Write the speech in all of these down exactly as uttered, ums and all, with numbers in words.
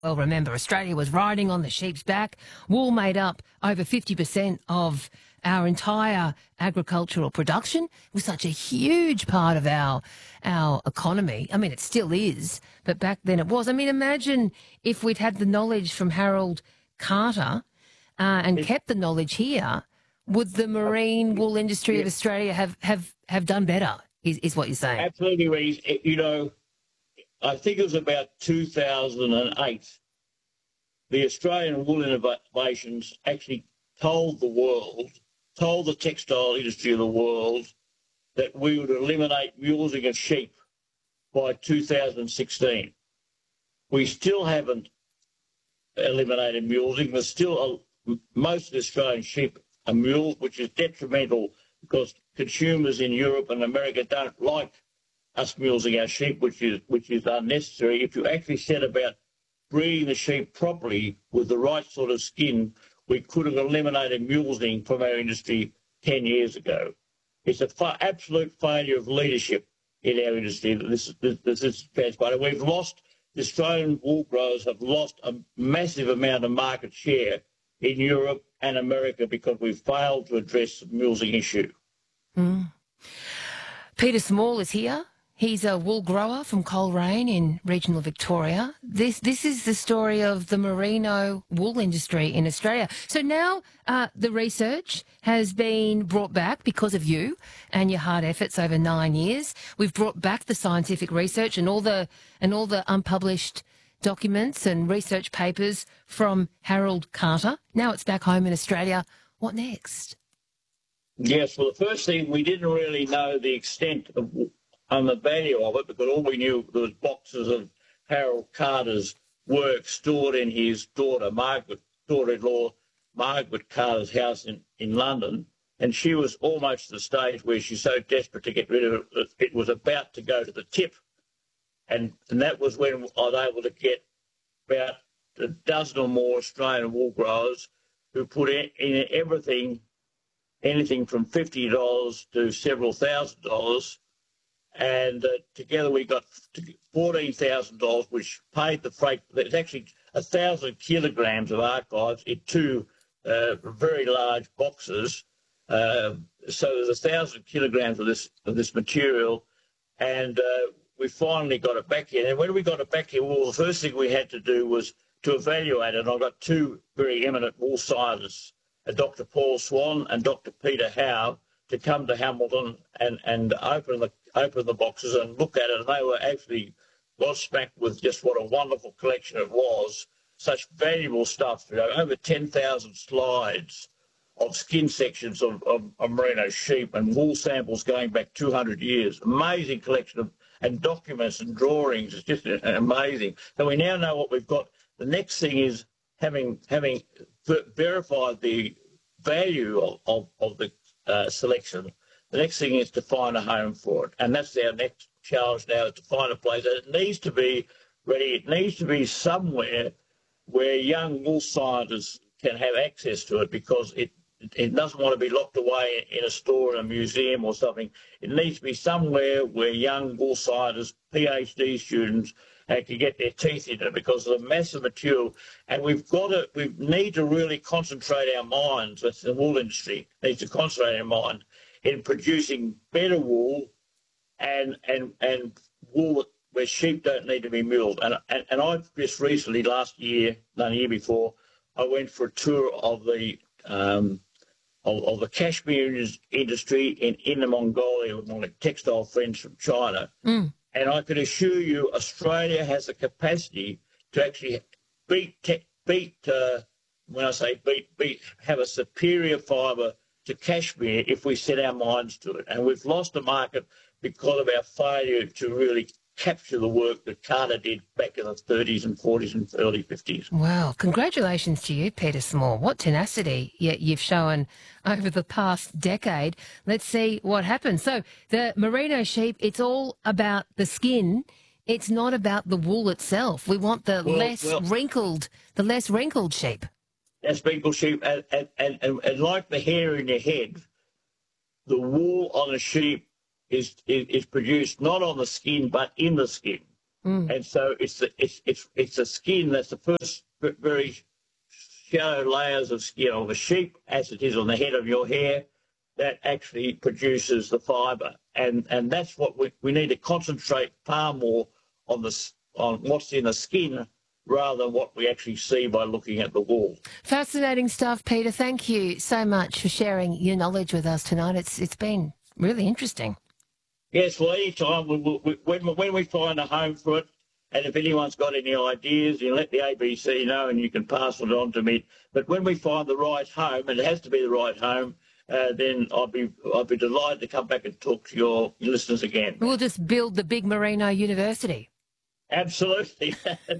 Well, remember, Australia was riding on the sheep's back. Wool made up over fifty percent of our entire agricultural production. It was such a huge part of our our economy. I mean, it still is, but back then it was. I mean, imagine if we'd had the knowledge from Harold Carter uh, and kept the knowledge here, would the marine wool industry of Australia have, have, have done better, is, is what you're saying? Absolutely, Reece. You know, I think it was about two thousand eight, the Australian wool innovations actually told the world, told the textile industry of the world that we would eliminate mulesing of sheep by two thousand sixteen. We still haven't eliminated mulesing. There's still a, most of the Australian sheep are muled, which is detrimental because consumers in Europe and America don't like us mulesing our sheep, which is which is unnecessary. If you actually set about breeding the sheep properly with the right sort of skin, we could have eliminated mulesing from our industry ten years ago. It's an fa absolute failure of leadership in our industry that this, this, this is transpired. We've lost, the Australian wool growers have lost a massive amount of market share in Europe and America because we've failed to address the mulesing issue. Mm. Peter Small is here. He's a wool grower from Coleraine in regional Victoria. This this is the story of the merino wool industry in Australia. So now uh, the research has been brought back because of you and your hard efforts over nine years. We've brought back the scientific research and all the and all the unpublished documents and research papers from Harold Carter. Now it's back home in Australia. What next? Yes, well, the first thing, we didn't really know the extent of and the value of it because all we knew was boxes of Harold Carter's work stored in his daughter, Margaret, daughter-in-law, Margaret Carter's house in, in London. And she was almost at the stage where she's so desperate to get rid of it that it was about to go to the tip. And, and that was when I was able to get about a dozen or more Australian wool growers who put in, in everything, anything from fifty dollars to several thousand dollars. And uh, together we got fourteen thousand dollars, which paid the freight. There's actually one thousand kilograms of archives in two uh, very large boxes. Uh, so there's one thousand kilograms of this of this material, and uh, we finally got it back here. And when we got it back here, well, the first thing we had to do was to evaluate it. And I got two very eminent wool scientists, uh, Doctor Paul Swan and Doctor Peter Howe, to come to Hamilton and, and open the open the boxes and look at it. And they were actually gobsmacked with just what a wonderful collection it was. Such valuable stuff, you know, over ten thousand slides of skin sections of, of, of merino sheep and wool samples going back two hundred years. Amazing collection of, and documents and drawings. It's just amazing. So we now know what we've got. The next thing is having, having verified the value of, of, of the uh, selection. The next thing is to find a home for it. And that's our next challenge now, is to find a place. And it needs to be ready. It needs to be somewhere where young wool scientists can have access to it, because it, it doesn't want to be locked away in a store in a museum or something. It needs to be somewhere where young wool scientists, PhD students, uh, can get their teeth into it, because of the massive material. And we've got to, we need to really concentrate our minds, that's the wool industry, needs to concentrate our mind in producing better wool and and and wool where sheep don't need to be milled. And and, and I've just recently, last year, no, the year before, I went for a tour of the um, of, of the cashmere industry in Inner Mongolia with my textile friends from China. Mm. And I can assure you, Australia has the capacity to actually beat beat uh, when I say beat beat have a superior fibre to cashmere if we set our minds to it. And we've lost the market because of our failure to really capture the work that Carter did back in the thirties and forties and early fifties. Wow. Congratulations to you, Peter Small. What tenacity you've shown over the past decade. Let's see what happens. So the merino sheep, it's all about the skin. It's not about the wool itself. We want the well, less well, wrinkled, the less wrinkled sheep. That's wrinkled sheep. And, and, and, and, and like the hair in your head, the wool on a sheep is, is, is produced not on the skin, but in the skin. Mm. And so it's the, it's it's it's a skin that's the first very shallow layers of skin of a sheep, as it is on the head of your hair, that actually produces the fibre. And and that's what we, we need to concentrate far more on the on what's in the skin rather than what we actually see by looking at the wool. Fascinating stuff, Peter. Thank you so much for sharing your knowledge with us tonight. It's it's been really interesting. Yes, well, anytime we, we, when, when we find a home for it, and if anyone's got any ideas, you let the A B C know and you can pass it on to me. But when we find the right home, and it has to be the right home, uh, then I'll be I'll be delighted to come back and talk to your listeners again. We'll just build the big Merino University. Absolutely.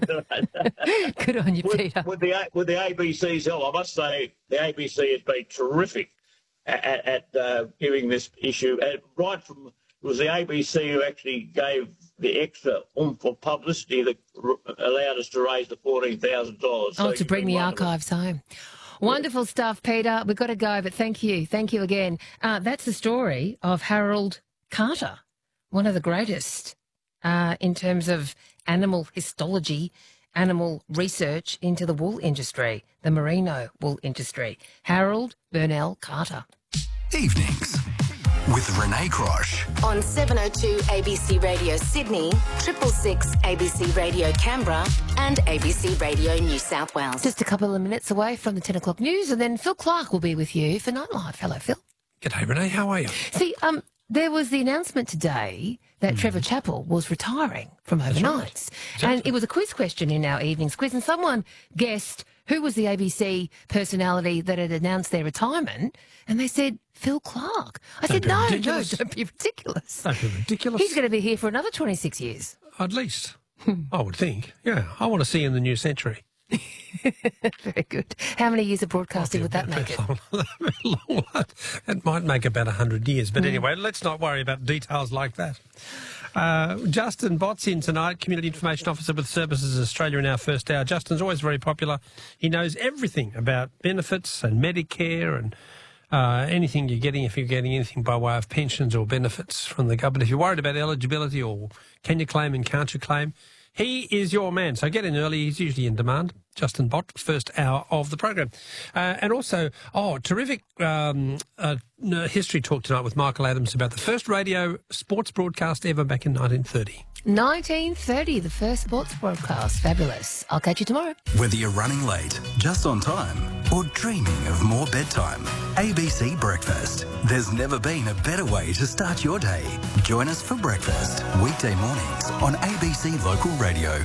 Good on you, with, Peter. With the, with the A B C's help, I must say the A B C has been terrific at, at uh, giving this issue. And right from, it was the A B C who actually gave the extra oomph of publicity that r- allowed us to raise the fourteen thousand dollars. Oh, so to bring the wonderful. archives home. Wonderful stuff, Peter. We've got to go, but thank you. Thank you again. Uh, that's the story of Harold Carter, one of the greatest uh, in terms of animal histology, animal research into the wool industry, the merino wool industry. Harold Burnell Carter. Evenings with Renee Crosh. On seven oh two A B C Radio Sydney, triple six A B C Radio Canberra and A B C Radio New South Wales. Just a couple of minutes away from the ten o'clock news, and then Phil Clark will be with you for Nightlife. Hello, Phil. G'day, Renee. How are you? See, um, there was the announcement today that mm. Trevor Chappell was retiring from overnights. Right. And it was a quiz question in our evening's quiz, and someone guessed who was the A B C personality that had announced their retirement, and they said Phil Clark. I don't said, no, ridiculous. no, don't be ridiculous. Don't be ridiculous. He's going to be here for another twenty-six years. At least, I would think. Yeah, I want to see you in the new century. Very good. How many years of broadcasting would that make it? Long, it might make about one hundred years. But mm. anyway, let's not worry about details like that. Uh, Justin Bott's in tonight, Community Information Officer with Services Australia in our first hour. Justin's always very popular. He knows everything about benefits and Medicare and uh, anything you're getting, if you're getting anything by way of pensions or benefits from the government. If you're worried about eligibility or can you claim and can't you claim, he is your man. So get in early. He's usually in demand. Justin Bott, first hour of the program. Uh, and also, oh, terrific um, uh, history talk tonight with Michael Adams about the first radio sports broadcast ever back in nineteen thirty. nineteen thirty, the first sports broadcast. Fabulous. I'll catch you tomorrow. Whether you're running late, just on time, or dreaming of more bedtime, A B C Breakfast. There's never been a better way to start your day. Join us for breakfast, weekday mornings on A B C Local Radio.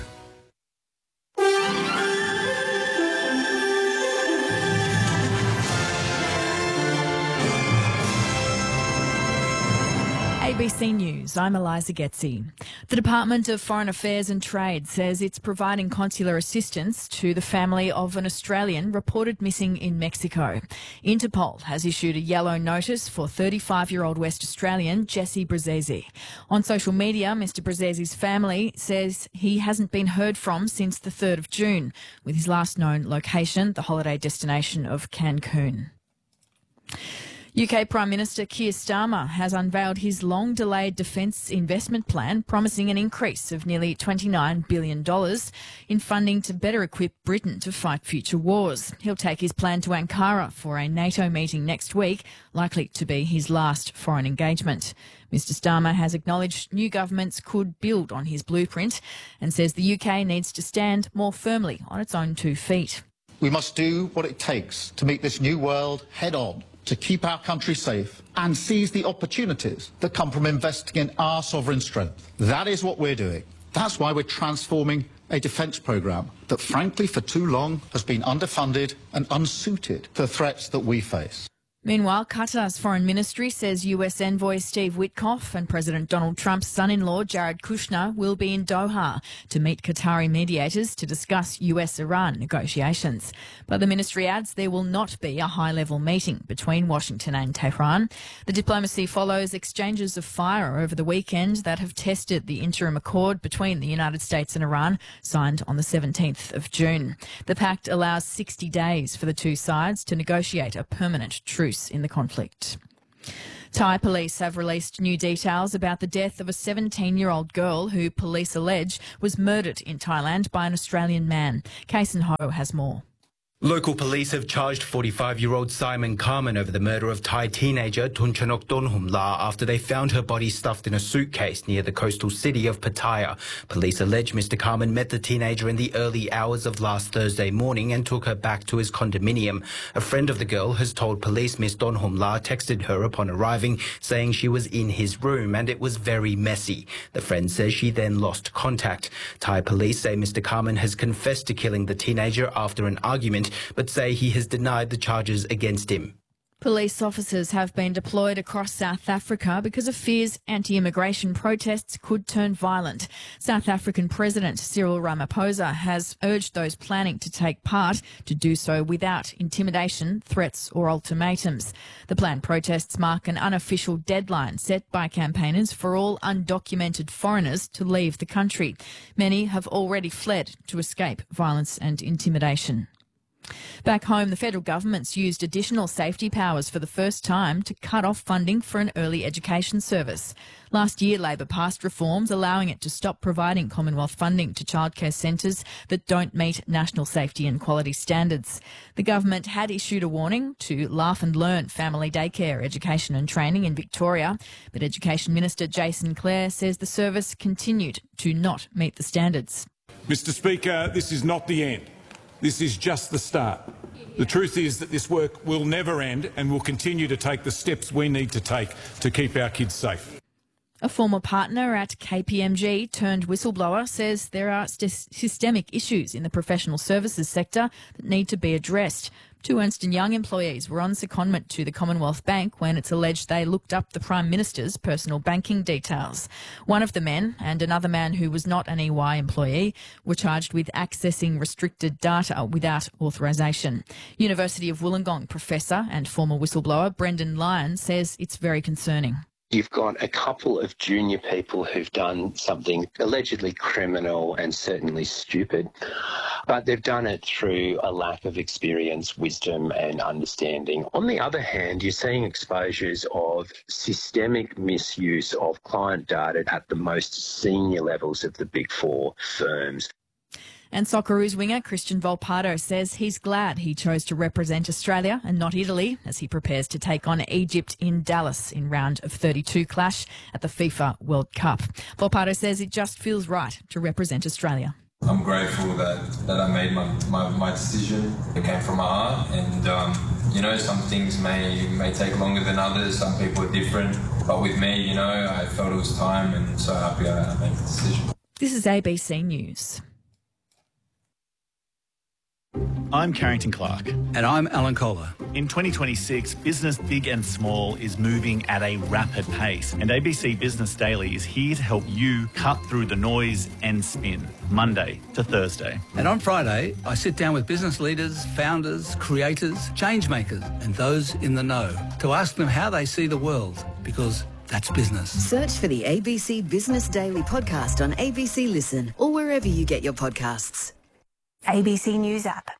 A B C News, I'm Eliza Getzi. The Department of Foreign Affairs and Trade says it's providing consular assistance to the family of an Australian reported missing in Mexico. Interpol has issued a yellow notice for thirty-five-year-old West Australian Jesse Brazesi. On social media, Mister Brazesi's family says he hasn't been heard from since the third of June, with his last known location, the holiday destination of Cancun. U K Prime Minister Keir Starmer has unveiled his long-delayed defence investment plan, promising an increase of nearly twenty-nine billion dollars in funding to better equip Britain to fight future wars. He'll take his plan to Ankara for a NATO meeting next week, likely to be his last foreign engagement. Mister Starmer has acknowledged new governments could build on his blueprint and says the U K needs to stand more firmly on its own two feet. We must do what it takes to meet this new world head-on, to keep our country safe and seize the opportunities that come from investing in our sovereign strength. That is what we're doing. That's why we're transforming a defence programme that, frankly, for too long has been underfunded and unsuited to the threats that we face. Meanwhile, Qatar's foreign ministry says U S envoy Steve Witkoff and President Donald Trump's son-in-law Jared Kushner will be in Doha to meet Qatari mediators to discuss U S Iran negotiations. But the ministry adds there will not be a high-level meeting between Washington and Tehran. The diplomacy follows exchanges of fire over the weekend that have tested the interim accord between the United States and Iran, signed on the seventeenth of June. The pact allows sixty days for the two sides to negotiate a permanent truce in the conflict. Thai police have released new details about the death of a seventeen-year-old girl who police allege was murdered in Thailand by an Australian man. Kason Ho has more. Local police have charged forty-five-year-old Simon Carman over the murder of Thai teenager Tunchanok Donhumla after they found her body stuffed in a suitcase near the coastal city of Pattaya. Police allege Mister Carman met the teenager in the early hours of last Thursday morning and took her back to his condominium. A friend of the girl has told police Miss Donhumla texted her upon arriving, saying she was in his room and it was very messy. The friend says she then lost contact. Thai police say Mister Carman has confessed to killing the teenager after an argument, but say he has denied the charges against him. Police officers have been deployed across South Africa because of fears anti-immigration protests could turn violent. South African President Cyril Ramaphosa has urged those planning to take part to do so without intimidation, threats or ultimatums. The planned protests mark an unofficial deadline set by campaigners for all undocumented foreigners to leave the country. Many have already fled to escape violence and intimidation. Back home, the federal government's used additional safety powers for the first time to cut off funding for an early education service. Last year, Labor passed reforms allowing it to stop providing Commonwealth funding to childcare centres that don't meet national safety and quality standards. The government had issued a warning to Laugh and Learn family daycare education and training in Victoria, but Education Minister Jason Clare says the service continued to not meet the standards. Mister Speaker, this is not the end. This is just the start. The truth is that this work will never end and will continue to take the steps we need to take to keep our kids safe. A former partner at K P M G turned whistleblower says there are st- systemic issues in the professional services sector that need to be addressed. Two Ernst and Young employees were on secondment to the Commonwealth Bank when it's alleged they looked up the Prime Minister's personal banking details. One of the men and another man who was not an E Y employee were charged with accessing restricted data without authorisation. University of Wollongong professor and former whistleblower Brendan Lyon says it's very concerning. You've got a couple of junior people who've done something allegedly criminal and certainly stupid, but they've done it through a lack of experience, wisdom and understanding. On the other hand, you're seeing exposures of systemic misuse of client data at the most senior levels of the Big Four firms. And Socceroos winger Christian Volpato says he's glad he chose to represent Australia and not Italy as he prepares to take on Egypt in Dallas in round of thirty-two clash at the FIFA World Cup. Volpato says it just feels right to represent Australia. I'm grateful that, that I made my, my, my decision. It came from my heart and, um, you know, some things may, may take longer than others. Some people are different. But with me, you know, I felt it was time and so happy I made the decision. This is A B C News. I'm Carrington Clark. And I'm Alan Kohler. In twenty twenty-six, business big and small is moving at a rapid pace. And A B C Business Daily is here to help you cut through the noise and spin, Monday to Thursday. And on Friday, I sit down with business leaders, founders, creators, change makers, and those in the know to ask them how they see the world, because that's business. Search for the A B C Business Daily podcast on A B C Listen or wherever you get your podcasts. A B C News app.